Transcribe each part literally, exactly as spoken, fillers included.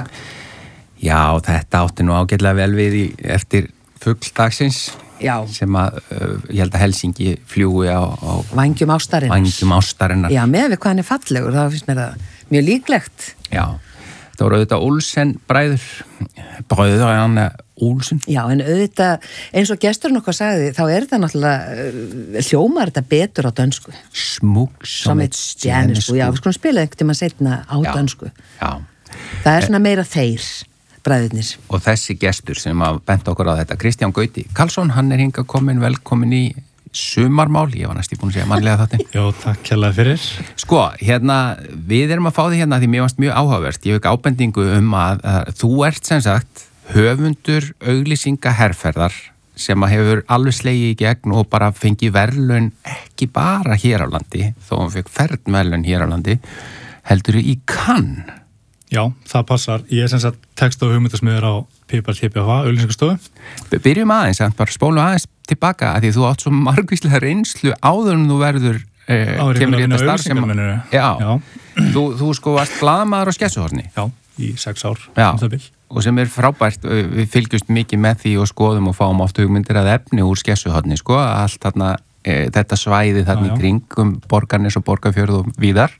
dag? Já, þetta átti nú ágætlega vel við í, eftir fugldagsins Já. sem að, uh, ég held að Helsingi fljúi á, á Vængjum ástarinnar. Vængjum ástarinnar. Já, með við hvað hann er fallegur, þá finnst mér það mjög líklegt. Já, það voru auðvitað Olsen bræður, bræður Anna Olsen. Já, en auðvitað, eins og gesturinn okkar sagði, þá er það náttúrulega, uh, hljómar þetta betur á dönsku. Smug Som et stjernesku. Já, við skulum spila einhvern tíma setna á Já. dönsku. Já. Það er svona meira þeir, bræðurnir. Og þessi gestur sem að benda okkur á þetta, Kristján Gauti Karlsson, hann er hingað komin, velkomin í sumarmál, ég var næst í búin að segja mannlega þetta. Já, takk hérlega fyrir. Sko, hérna, við erum að fá því hérna því mér varst mjög áhugavert, ég hef ekki ábendingu um að, að þú ert sem sagt höfundur auglýsingaherferðar sem að hefur alveg slegið í gegn og bara fengið verðlaun ekki bara hér á landi, þó hann fekk ferðverðlaun hér á landi, heldur í Cannes. Já, það passar. Ég er sem sagt text- og hugmyndasmiður á Pipar T P H, auglýsingastofu. Byrjum aðeins, bara spólum aðeins tilbaka að því þú átt svo margvíslega reynslu áður en þú verður eh, kemur í þetta starf sem já, Já. Þú, þú sko varst blaðamaður á Skessuhorni. Já, í sex ár. Já, um það bil. og sem er frábært, við fylgjumst mikið með því og skoðum og fáum oft hugmyndir að efni úr Skessuhorni, sko, allt þarna e, þetta svæði þarna já, já. í kringum Borgarnes og Borgarfjörð og víðar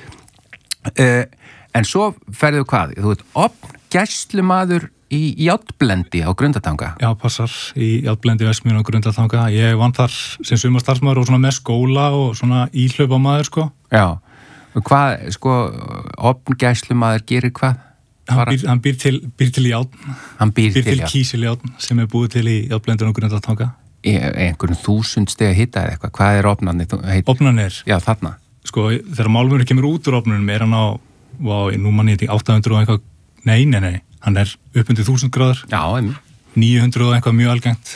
e, en svo ferðu hvað, þú veit, opn gæslumaður í Járnblendi á Grundartanga. Já, passar, í Járnblendi Vestmýrin á Grundartanga. Ég vann þar sem sumarstarfsmaður og svona með skóla og svona íhlaupamaður, sko. Já, og hvað, sko, opn gæslumaður gerir hvað? Hann býr, hann býr til, býr til járn. Hann býr, býr til, til já. kísiljárn sem er búið til í Járnblendin á Grundartanga. Í einhvern þúsund steg að hitta eða eitthvað, hvað er opnarnir? Opnarnir? Já, þarna. Sko, þegar málmurinn kemur út úr opnunum er hann á, á nú manni þetta í átta hundruð og eitthvað, nei, nei, nei, hann er upp undir þúsund gráður. Já, einmitt. níu hundruð og eitthvað mjög algengt.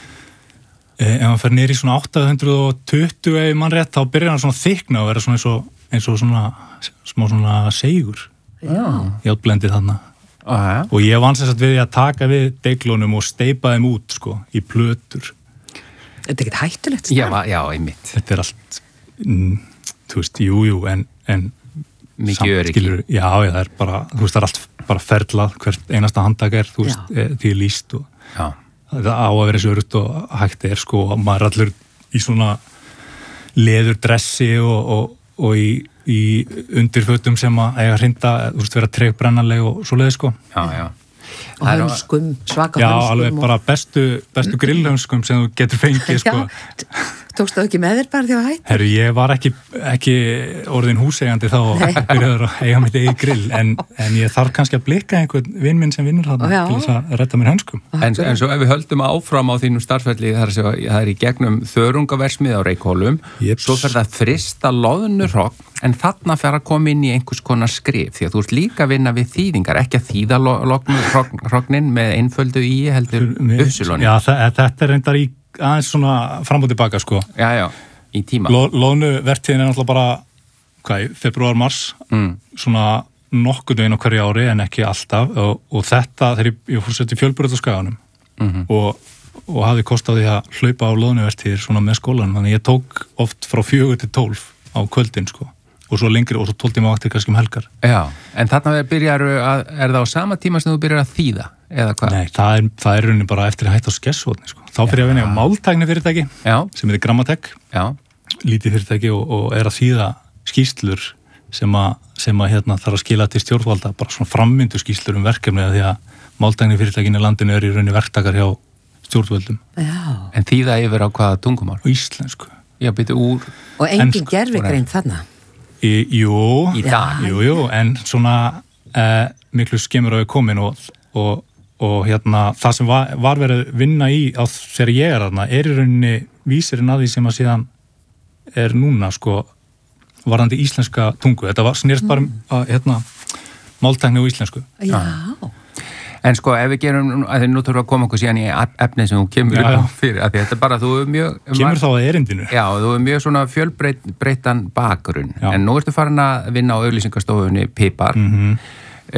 Eh, ef hann fer niður í svona átta hundruð og tuttugu ef mann rétt, þá byrjar hann svona þykna og vera svona eins og, eins og svona, smá svona seigur. Já. Járnblendið þarna. Aha. Og ég vann sem sagt við að taka við deiglunum og steipa þeim út, sko, í plötur. Þetta er ekkert hættulegt Já, starf. já, einmitt. Þetta er allt, mm, þú veist, jú, jú, en, en mikið öryggi. skilur, já, já, það er bara, þú veist, það er allt bara ferlað, hvert einasta handtak er, þú veist, e, því er lýst og Já. það á að vera svo örugt og hægt er, sko, og maður er allur í svona leðurdressi og, og, og í, í undirfötum sem að eiga að hrinda, þú veist, vera tregbrennanleg og svoleiði, sko. Já, já. Og hönskum, svaka Já, hönskum. alveg og... bara bestu, bestu grillhönskum sem þú getur fengið, sko. Já, tókstu það ekki með þér bara því að hætti? Herru, ég var ekki, ekki orðin húseigandi þá og byrjaður að eiga mitt eigið grill, en, en ég þarf kannski að blikka einhvern vinn minn sem vinnur þarna Já. til þess að redda mér hönskum. En, en svo ef við höldum áfram á þínum starfsvelli, það er, svo, það er í gegnum þörungaversmið á Reykhólum, Jeps. svo fer það að frista loðnurhogn, en þarna fer að koma inn í einhvers konar skrif, því að þú ert líka að vinna við þýðingar, ekki að þýða loðnurhognin með einföldu í heldur uppsulunni. Já, það, þetta er reyndar í aðeins svona fram og tilbaka, sko. Já, já, í tíma. Lo, loðnuvertíðin er náttúrulega bara, hvað, februar, mars, mm. svona nokkuð veginn á hverju ári en ekki alltaf og, og þetta þegar ég, ég fór að setja fjölbraut á Skaganum mm-hmm. og, og hafði kost á því að hlaupa á loðnuvertíðir svona með skólanum, þannig ég tók oft frá fjögur til tólf á kvöldin, sko. Og svo lengri, og svo tólf tíma vaktir kannski um helgar. Já, en þarna byrjar að, er það á sama tíma sem þú byrjar að þýða, eða hvað? Nei, það er, það er rauninni bara eftir að hætta á Skessuhorni, sko. Þá fyrir ég að vinna á máltækni fyrirtæki, Já. sem heitir Grammatek, Já. lítið fyrirtæki og, og er að þýða skýrslur sem að, sem að hérna, þarf að skila til stjórnvalda, bara svona frammyndu skýrslur um verkefni, því að máltækni fyrirtækin í landinu er í rauninni verktakar hjá stjórnvöldum. Já. En þýða yfir á hvaða tungumál? Og íslensku. Já, byrju úr... Og engin Ensku. gervigreind þarna? Í, jú, Í dag? jú, jú, en svona eh, miklu skemur á við komin og, og, og hérna, það sem var, var verið vinna í á þegar ég er þarna, er í rauninni vísirinn að því sem að síðan er núna, sko, varðandi íslenska tungu. Þetta var snýrst bara um að, hérna, máltækni og íslensku. Já. En sko, ef við gerum, að því nú þurfum við að koma okkur síðan í efni sem þú kemur Já, já. upp á fyrir, að því þetta er bara, þú er mjög... Kemur þá að erindinu? Já, þú er mjög svona fjölbreyttan bakgrunn, Já. en nú ertu farin að vinna á auglýsingastofunni Pipar. Mhm.